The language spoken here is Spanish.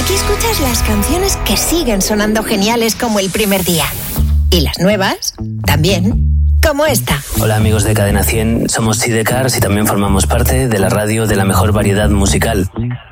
Aquí escuchas las canciones que siguen sonando geniales como el primer día. Y las nuevas, también, como esta. Hola amigos de Cadena 100, somos Sidecars y también formamos parte de la radio de la mejor variedad musical.